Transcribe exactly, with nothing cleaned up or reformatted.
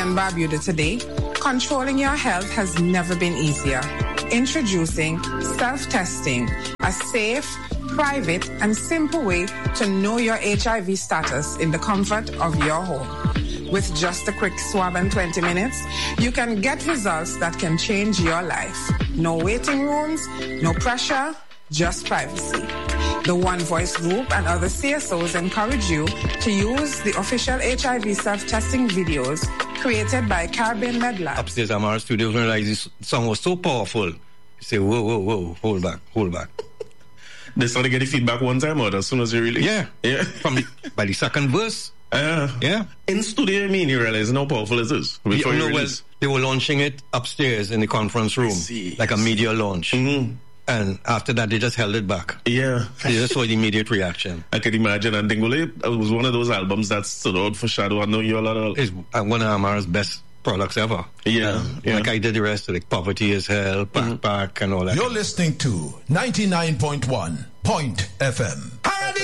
and Barbuda today, controlling your health has never been easier. Introducing self-testing, a safe, private, and simple way to know your H I V status in the comfort of your home. With just a quick swab and twenty minutes, you can get results that can change your life. No waiting rooms, no pressure, just privacy. The One Voice Group and other C S Os encourage you to use the official H I V self-testing videos created by Caribbean MedLab. Upstairs, Amara Studios, when I realized this song was so powerful. You say, whoa, whoa, whoa, hold back, hold back. They started getting feedback one time out as soon as you release? Yeah. Yeah. From the, by the second verse. Uh, yeah. In studio, I mean, you realize how powerful it is before yeah, you no, release. Well, they were launching it upstairs in the conference room, like a media launch. Mm-hmm. And after that, they just held it back. Yeah. They just saw the immediate reaction. I can imagine. And Dingole, it was one of those albums that stood out for Shadow. I know you a lot. It's one of Amara's best products ever. Yeah. Um, yeah. Like I did the rest of like Poverty is Hell, Backpack, mm-hmm. and all that. You're listening to ninety-nine point one Point F M.